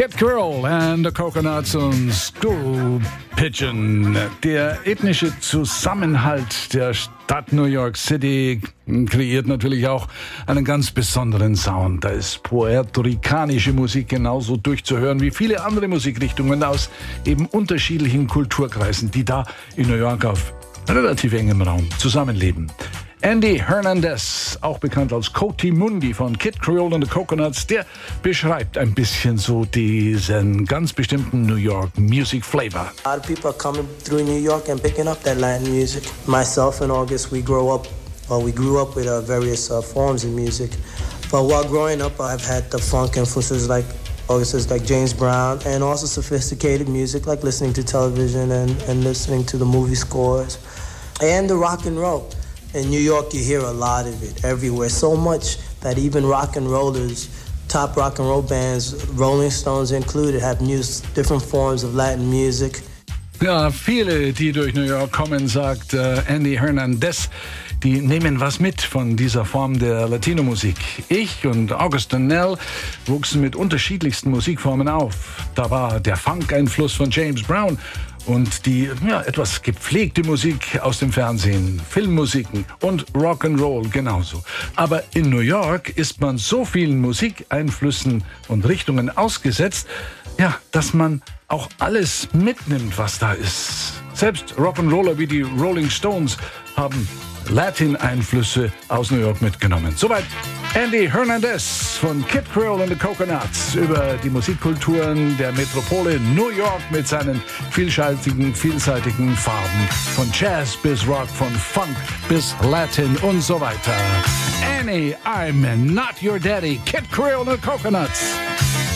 Kid Creole and the Coconuts und Stool Pigeon. Der ethnische Zusammenhalt der Stadt New York City kreiert natürlich auch einen ganz besonderen Sound. Da ist puerto-ricanische Musik genauso durchzuhören wie viele andere Musikrichtungen aus eben unterschiedlichen Kulturkreisen, die da in New York auf relativ engem Raum zusammenleben. Andy Hernandez, auch bekannt als Coati Mundi von Kid Creole and the Coconuts, der beschreibt ein bisschen so diesen ganz bestimmten New York Music Flavor. A lot of people are coming through New York and picking up that Latin music. Myself and August, we grew up with various forms of music. But while growing up, I've had the funk influences like August, like James Brown, and also sophisticated music like listening to television and listening to the movie scores, and the rock and roll. In New York, you hear a lot of it everywhere, so much that even rock and rollers, top rock and roll bands, Rolling Stones included, have used different forms of Latin music. Ja, viele, die durch New York kommen, sagt Andy Hernandez, die nehmen was mit von dieser Form der Latino-Musik. Ich und August Donnell wuchsen mit unterschiedlichsten Musikformen auf. Da war der Funk-Einfluss von James Brown und die etwas gepflegte Musik aus dem Fernsehen, Filmmusiken und Rock'n'Roll genauso. Aber in New York ist man so vielen Musikeinflüssen und Richtungen ausgesetzt, dass man auch alles mitnimmt, was da ist. Selbst Rock'n'Roller wie die Rolling Stones haben Latin-Einflüsse aus New York mitgenommen. Soweit Andy Hernandez von Kid Creole and the Coconuts über die Musikkulturen der Metropole New York mit seinen vielseitigen Farben. Von Jazz bis Rock, von Funk bis Latin und so weiter. Annie, I'm not your daddy. Kid Creole and the Coconuts.